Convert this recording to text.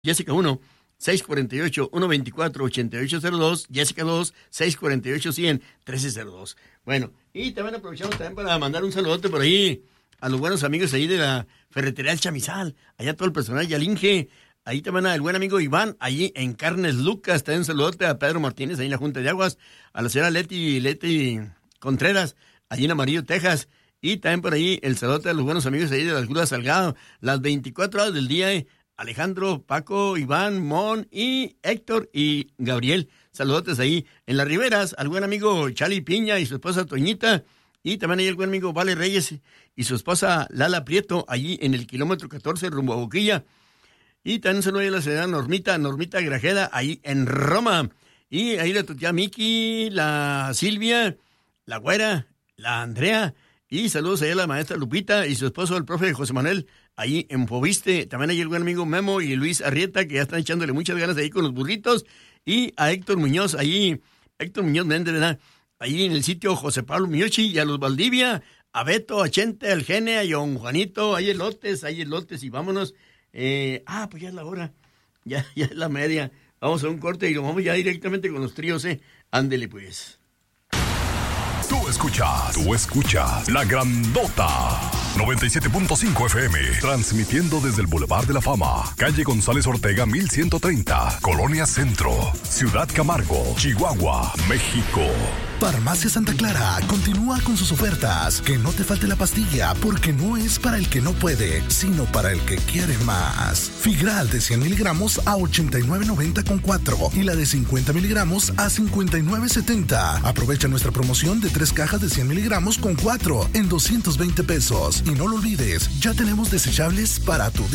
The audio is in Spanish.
Jessica 1, 648-124-8802, Jessica 2, 648-100, 1302. Bueno, y también aprovechamos también para mandar un saludote por ahí a los buenos amigos ahí de la ferretería El Chamizal, allá todo el personal Yalinge, ahí también al buen amigo Iván, allí en Carnes Lucas, también un saludote a Pedro Martínez, ahí en la Junta de Aguas, a la señora Leti Contreras, allí en Amarillo, Texas, y también por ahí el saludote a los buenos amigos ahí de las Grudas Salgado, las 24 horas del día, Alejandro, Paco, Iván, Mon y Héctor y Gabriel. Saludotes ahí en las Riberas, al buen amigo Chali Piña y su esposa Toñita, y también ahí el buen amigo Vale Reyes y su esposa Lala Prieto, allí en el kilómetro 14 rumbo a Boquilla. Y también un saludo a la señora Normita Grajeda, ahí en Roma. Y ahí la tu tía Miki, la Silvia, la Güera, la Andrea. Y saludos ahí a la maestra Lupita y su esposo, el profe José Manuel, ahí en Fobiste. También hay el buen amigo Memo y Luis Arrieta, que ya están echándole muchas ganas ahí con los burritos. Y a Héctor Muñoz, Héctor Muñoz Méndez, ¿verdad? Ahí en el sitio José Pablo Miochi, y a los Valdivia, a Beto, a Chente, al Gene, a Don Juanito, hay elotes, y vámonos. Pues ya es la hora, ya es la media. Vamos a un corte y nos vamos ya directamente con los tríos, Ándele pues. Tú escuchas La Grandota 97.5 FM, transmitiendo desde el Boulevard de la Fama, calle González Ortega 1130, Colonia Centro, Ciudad Camargo, Chihuahua, México. Farmacia Santa Clara continúa con sus ofertas. Que no te falte la pastilla, porque no es para el que no puede, sino para el que quiere más. Figral de 100 miligramos a $89.90 con 4 y la de 50 miligramos a $59.70. Aprovecha nuestra promoción de 3 cajas de 100 miligramos con 4 en $220. Y no lo olvides, ya tenemos desechables para tu